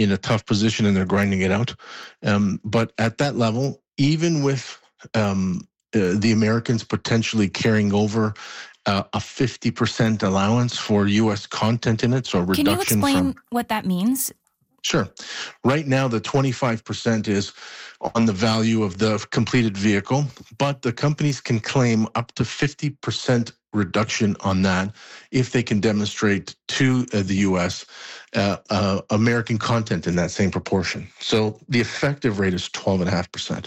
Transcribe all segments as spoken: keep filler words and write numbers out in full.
in a tough position and they're grinding it out. Um, but at that level, even with um, uh, the Americans potentially carrying over uh, a fifty percent allowance for U S content in it, so a reduction. Can you explain from, what that means? Sure. Right now, the twenty-five percent is on the value of the completed vehicle, but the companies can claim up to fifty percent reduction on that if they can demonstrate to uh, the U S uh, uh, American content in that same proportion. So the effective rate is twelve point five percent.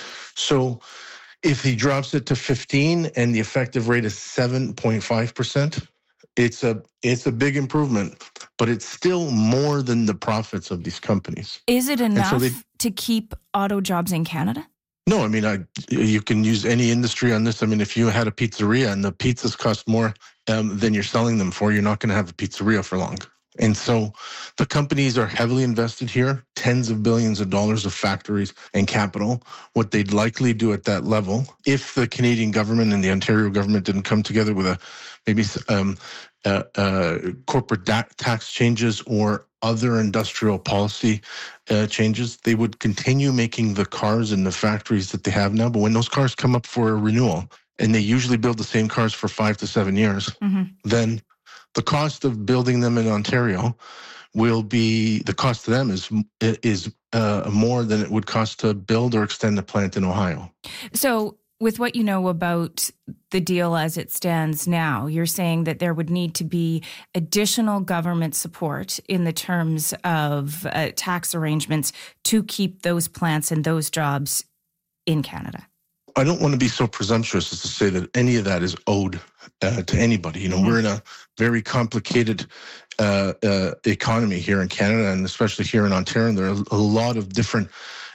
So if he drops it to fifteen and the effective rate is seven point five percent, it's a it's a big improvement, but it's still more than the profits of these companies. Is it enough so they, to keep auto jobs in Canada? No, I mean, I, you can use any industry on this. I mean, if you had a pizzeria and the pizzas cost more um, than you're selling them for, you're not going to have a pizzeria for long. And so the companies are heavily invested here, tens of billions of dollars of factories and capital. What they'd likely do at that level, if the Canadian government and the Ontario government didn't come together with a maybe um, uh, uh, corporate da- tax changes or other industrial policy uh, changes, they would continue making the cars in the factories that they have now. But when those cars come up for a renewal, and they usually build the same cars for five to seven years, mm-hmm. then the cost of building them in Ontario will be, the cost to them is is uh, more than it would cost to build or extend the plant in Ohio. So with what you know about the deal as it stands now, you're saying that there would need to be additional government support in the terms of uh, tax arrangements to keep those plants and those jobs in Canada. I don't want to be so presumptuous as to say that any of that is owed uh, to anybody. You know, mm-hmm. we're in a very complicated uh, uh, economy here in Canada, and especially here in Ontario. There are a lot of different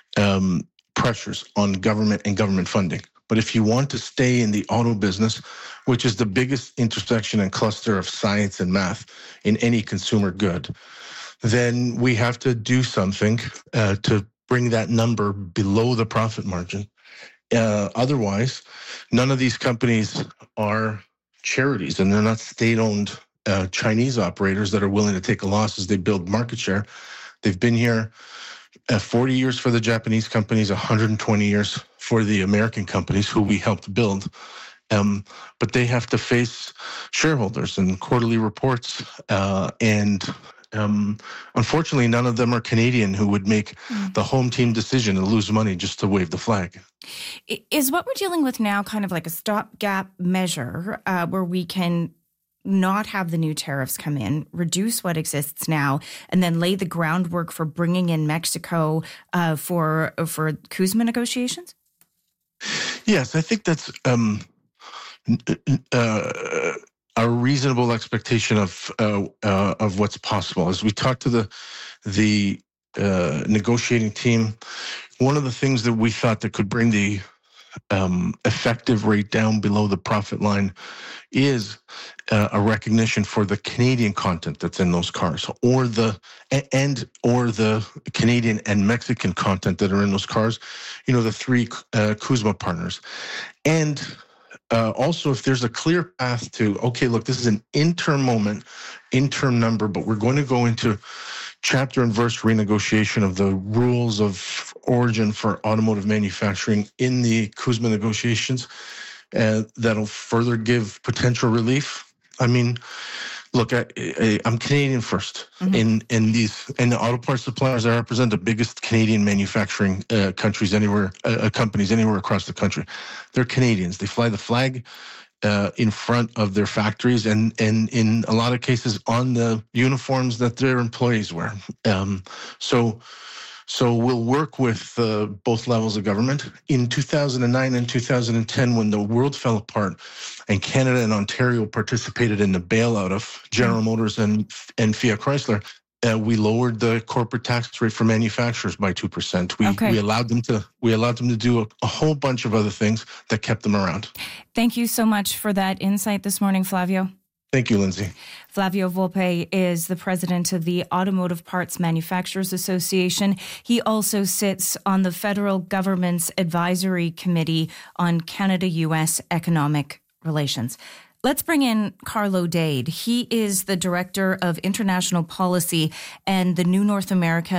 um, pressures on government and government funding. But if you want to stay in the auto business, which is the biggest intersection and cluster of science and math in any consumer good, then we have to do something uh, to bring that number below the profit margin. Uh, otherwise, none of these companies are charities, and they're not state-owned uh, Chinese operators that are willing to take a loss as they build market share. They've been here uh, forty years for the Japanese companies, one hundred twenty years for the American companies who we helped build. Um, but they have to face shareholders and quarterly reports. Uh, and um, unfortunately, none of them are Canadian who would make mm. the home team decision to lose money just to wave the flag. Is what we're dealing with now kind of like a stopgap measure uh, where we can not have the new tariffs come in, reduce what exists now, and then lay the groundwork for bringing in Mexico uh, for for CUSMA negotiations? Yes, I think that's um, uh, a reasonable expectation of uh, uh, of what's possible. As we talk to the the uh, negotiating team, one of the things that we thought that could bring the um, effective rate down below the profit line is uh, a recognition for the Canadian content that's in those cars, or the and or the Canadian and Mexican content that are in those cars. You know, the three uh, CUSMA partners, and uh, also if there's a clear path to, okay, look, this is an interim moment, interim number, but we're going to go into chapter and verse renegotiation of the rules of origin for automotive manufacturing in the CUSMA negotiations. Uh, that'll further give potential relief. I mean, look, I, I, I'm Canadian first. Mm-hmm. In in these in the auto parts suppliers, I represent the biggest Canadian manufacturing uh, countries anywhere, uh, companies anywhere across the country. They're Canadians. They fly the flag uh, in front of their factories, and and in a lot of cases on the uniforms that their employees wear. Um, so. So we'll work with uh, both levels of government. In two thousand nine and two thousand ten, when the world fell apart and Canada and Ontario participated in the bailout of General Motors and, and Fiat Chrysler, uh, we lowered the corporate tax rate for manufacturers by two percent. We, okay. we allowed them to we allowed them to do a, a whole bunch of other things that kept them around. Thank you so much for that insight this morning, Flavio. Thank you, Lindsay. Flavio Volpe is the president of the Automotive Parts Manufacturers Association. He also sits on the federal government's advisory committee on Canada-U S economic relations. Let's bring in Carlo Dade. He is the director of international policy and the New North America